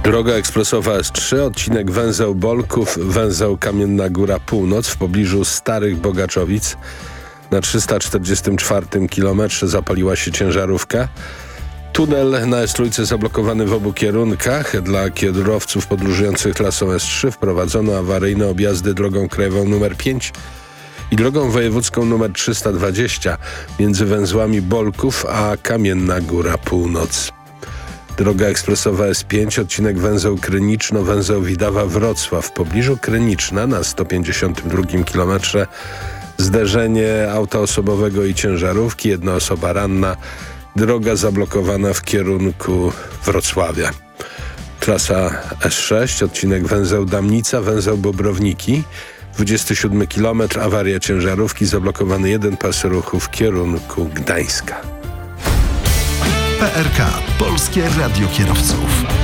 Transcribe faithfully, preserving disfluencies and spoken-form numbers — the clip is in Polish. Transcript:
Droga ekspresowa S trzy, odcinek węzeł Bolków, węzeł Kamienna Góra Północ w pobliżu Starych Bogaczowic. Na trzysta czterdziestym czwartym kilometrze zapaliła się ciężarówka. Tunel na S trzy zablokowany w obu kierunkach. Dla kierowców podróżujących trasą S trzy wprowadzono awaryjne objazdy drogą krajową nr pięć i drogą wojewódzką nr trzysta dwadzieścia między węzłami Bolków a Kamienna Góra Północ. Droga ekspresowa S pięć, odcinek węzeł Kryniczno-węzeł Widawa-Wrocław. W pobliżu Kryniczna na sto pięćdziesiątym drugim kilometrze zderzenie auta osobowego i ciężarówki. Jedna osoba ranna. Droga zablokowana w kierunku Wrocławia. Trasa S sześć, odcinek węzeł Damnica, węzeł Bobrowniki. dwudziesty siódmy kilometr, awaria ciężarówki, zablokowany jeden pas ruchu w kierunku Gdańska. P R K, Polskie Radio Kierowców.